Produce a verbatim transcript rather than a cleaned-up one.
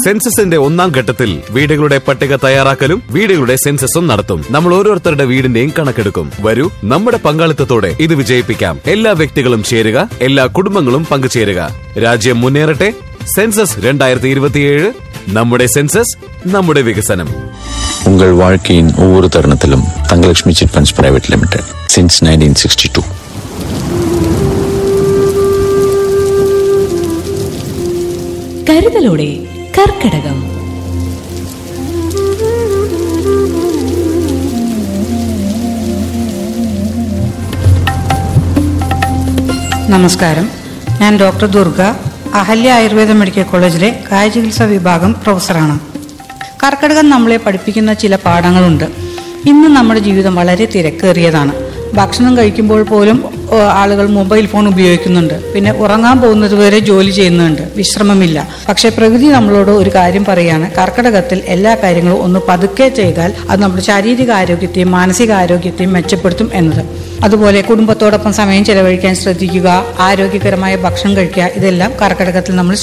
സെൻസസിന്റെ ഒന്നാം ഘട്ടത്തിൽ വീടുകളുടെ പട്ടിക തയ്യാറാക്കലും വീടുകളുടെ സെൻസസും നടത്തും. നമ്മൾ ഓരോരുത്തരുടെ വീടിന്റെയും കണക്കെടുക്കും. വരൂ, നമ്മുടെ പങ്കാളിത്തത്തോടെ ഇത് വിജയിപ്പിക്കാം. എല്ലാ വ്യക്തികളും ചേരുക, എല്ലാ കുടുംബങ്ങളും പങ്കുചേരുക. രാജ്യം മുന്നേറട്ടെ. സെൻസസ് രണ്ടായിരത്തി ഇരുപത്തിയേഴ്. നമ്മുടെ സെൻസസ്, നമ്മുടെ വികസനം. உங்கள் வாழ்க்கையின் ஒவ்வொரு தருணத்திலும் Thangalakshmi chit funds private limited since nineteen sixty two. കരുതലോടെ കർക്കടകം. നമസ്കാരം, ഞാൻ ഡോക്ടർ ദുർഗ, അഹല്യ ആയുർവേദ മെഡിക്കൽ കോളേജിലെ കായചികിത്സാ വിഭാഗം പ്രൊഫസറാണ്. കർക്കടകം നമ്മളെ പഠിപ്പിക്കുന്ന ചില പാഠങ്ങളുണ്ട്. ഇന്ന് നമ്മുടെ ജീവിതം വളരെ തിരക്കേറിയതാണ്. ഭക്ഷണം കഴിക്കുമ്പോൾ പോലും ആളുകൾ മൊബൈൽ ഫോൺ ഉപയോഗിക്കുന്നുണ്ട്. പിന്നെ ഉറങ്ങാൻ പോകുന്നത് വരെ ജോലി ചെയ്യുന്നുണ്ട്, വിശ്രമമില്ല. പക്ഷെ പ്രകൃതി നമ്മളോട് ഒരു കാര്യം പറയാണ്, കർക്കടകത്തിൽ എല്ലാ കാര്യങ്ങളും ഒന്ന് പതുക്കെ ചെയ്താൽ അത് നമ്മുടെ ശാരീരിക ആരോഗ്യത്തെയും മാനസിക ആരോഗ്യത്തെയും മെച്ചപ്പെടുത്തും എന്നത്. അതുപോലെ കുടുംബത്തോടൊപ്പം സമയം ചെലവഴിക്കാൻ ശ്രദ്ധിക്കുക, ആരോഗ്യകരമായ ഭക്ഷണം കഴിക്കുക, ഇതെല്ലാം കർക്കടകത്തിൽ നമ്മൾ